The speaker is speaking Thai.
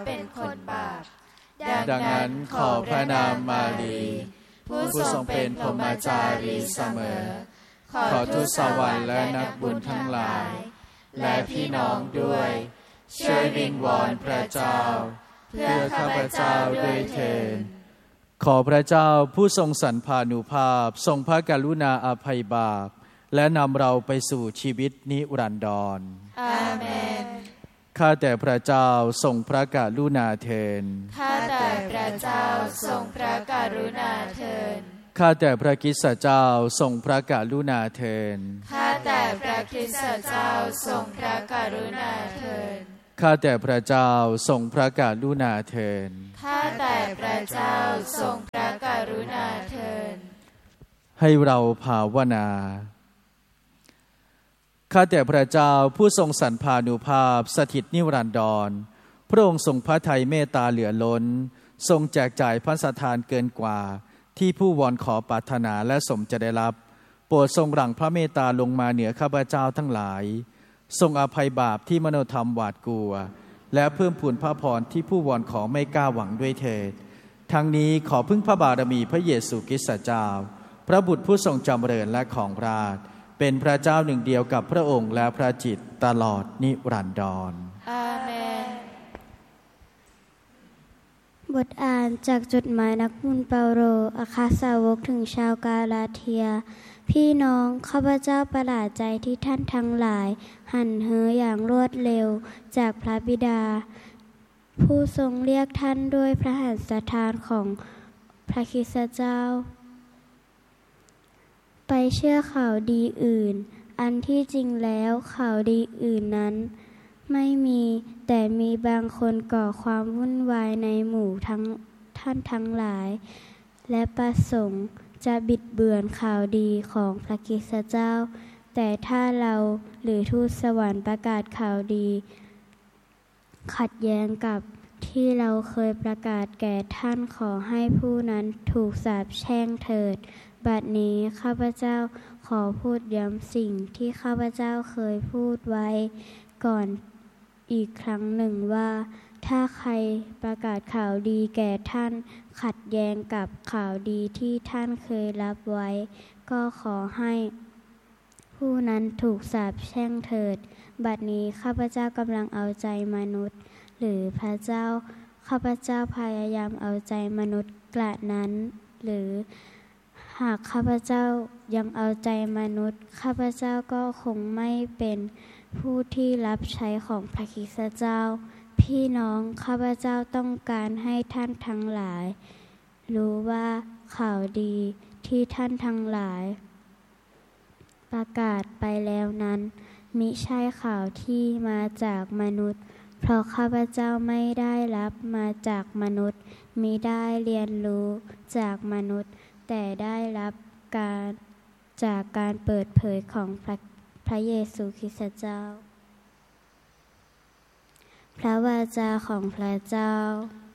เป็นคนบาปดังนั้นขอพระนามมารีผู้ทรงเป็นพรหมจารีเสมอขอทูตสวรรค์และนักบุญทั้งหลายและพี่น้องด้วยช่วยวิงวอนพระเจ้าเพื่อข้าพเจ้าด้วยเถิดขอพระเจ้าผู้ทรงสรรพานุภาพทรงพระกรุณาอภัยบาปและนำเราไปสู่ชีวิตนิรันดรอาเมนข้าแต่พระเจ้าทรงพระกรุณาเถิดข้าแต่พระเจ้าทรงพระกรุณาเถิดข้าแต่พระคริสตเจ้าทรงพระกรุณาเถิดข้าแต่พระคริสตเจ้าทรงพระกรุณาเถิดข้าแต่พระเจ้าทรงพระกรุณาเถิดข้าแต่พระเจ้าทรงพระกรุณาเถิดให้เราภาวนาข้าแต่พระเจ้าผู้ทรงสรรพานุภาพสถิตนิรันดรพระองค์ทรงพระทัยเมตตาเหลือล้นทรงแจกจ่ายพระสถานเกินกว่าที่ผู้วอนขอปรารถนาและสมจะได้รับโปรดทรงหลั่งพระเมตตาลงมาเหนือข้าพเจ้าทั้งหลายทรงอภัยบาปที่มโนธรรมหวาดกลัวและเพิ่มพูนพระพรที่ผู้วอนขอไม่กล้าหวังด้วยเถิดทั้งนี้ขอพึ่งพระบารมีพระเยซูคริสต์เจ้าพระบุตรผู้ทรงจำเริญและของราชเป็นพระเจ้าหนึ่งเดียวกับพระองค์และพระจิตรตลอดนิรันดรอาเมนบทอ่านจากจดหมายนักบุญเปาโลอัครสาวกถึงชาวกาลาเทียพี่น้องข้าพเจ้าประหลาดใจที่ท่านทั้งหลายหันเหอย่างรวดเร็วจากพระบิดาผู้ทรงเรียกท่านด้วยพระหัตถ์ทานของพระคริสต์เจ้าไปเชื่อข่าวดีอื่นอันที่จริงแล้วข่าวดีอื่นนั้นไม่มีแต่มีบางคนก่อความวุ่นวายในหมู่ท่านทั้งหลายและประสงค์จะบิดเบือนข่าวดีของพระคริสต์เจ้าแต่ถ้าเราหรือทูตสวรรค์ประกาศข่าวดีขัดแย้งกับที่เราเคยประกาศแก่ท่านขอให้ผู้นั้นถูกสาปแช่งเถิดบัดนี้ข้าพเจ้าขอพูดย้ำสิ่งที่ข้าพเจ้าเคยพูดไว้ก่อนอีกครั้งหนึ่งว่าถ้าใครประกาศข่าวดีแก่ท่านขัดแย้งกับข่าวดีที่ท่านเคยรับไว้ก็ขอให้ผู้นั้นถูกสาปแช่งเถิดบัดนี้ข้าพเจ้ากำลังเอาใจมนุษย์หรือพระเจ้าข้าพเจ้าพยายามเอาใจมนุษย์กระนั้นหรือหากข้าพเจ้ายังเอาใจมนุษย์ข้าพเจ้าก็คงไม่เป็นผู้ที่รับใช้ของพระคริสต์เจ้าพี่น้องข้าพเจ้าต้องการให้ท่านทั้งหลายรู้ว่าข่าวดีที่ท่านทั้งหลายประกาศไปแล้วนั้นมิใช่ข่าวที่มาจากมนุษย์เพราะข้าพเจ้าไม่ได้รับมาจากมนุษย์มิได้เรียนรู้จากมนุษย์แต่ได้รับจากการเปิดเผยของพระเยซูคริสต์เจ้าพระวาจาของพระเจ้า